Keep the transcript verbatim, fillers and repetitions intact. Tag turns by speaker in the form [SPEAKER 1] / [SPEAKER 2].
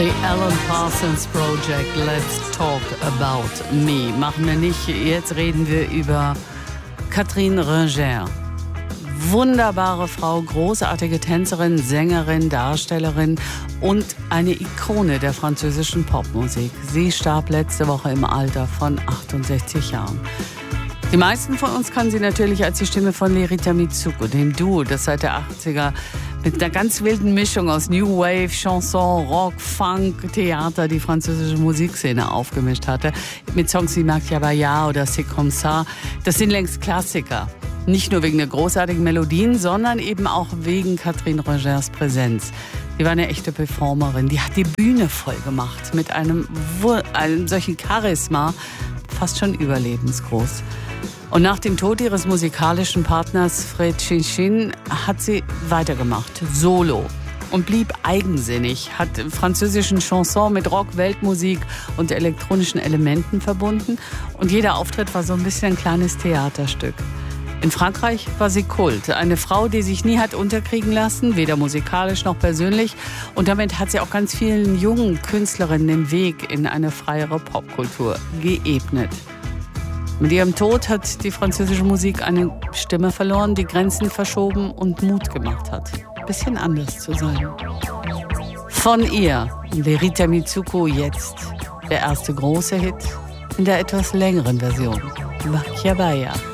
[SPEAKER 1] The Alan Parsons Project, Let's Talk About Me. Machen wir nicht, jetzt reden wir über Catherine Ringer. Wunderbare Frau, großartige Tänzerin, Sängerin, Darstellerin und eine Ikone der französischen Popmusik. Sie starb letzte Woche im Alter von achtundsechzig Jahren. Die meisten von uns kennen sie natürlich als die Stimme von Lerita Mitsuko, dem Duo, das seit der achtziger mit einer ganz wilden Mischung aus New Wave, Chanson, Rock, Funk, Theater die französische Musikszene aufgemischt hatte. Mit Songs wie Machiavaya oder C'est comme ça. Das sind längst Klassiker. Nicht nur wegen der großartigen Melodien, sondern eben auch wegen Catherine Ringers Präsenz. Die war eine echte Performerin. Die hat die Bühne voll gemacht mit einem, einem solchen Charisma, fast schon überlebensgroß. Und nach dem Tod ihres musikalischen Partners Fred Chinchin hat sie weitergemacht, solo. Und blieb eigensinnig, hat französischen Chanson mit Rock, Weltmusik und elektronischen Elementen verbunden. Und jeder Auftritt war so ein bisschen ein kleines Theaterstück. In Frankreich war sie Kult. Eine Frau, die sich nie hat unterkriegen lassen, weder musikalisch noch persönlich. Und damit hat sie auch ganz vielen jungen Künstlerinnen den Weg in eine freiere Popkultur geebnet. Mit ihrem Tod hat die französische Musik eine Stimme verloren, die Grenzen verschoben und Mut gemacht hat, ein bisschen anders zu sein. Von ihr, Lerita Mitsuko, jetzt der erste große Hit in der etwas längeren Version, Machiavaya.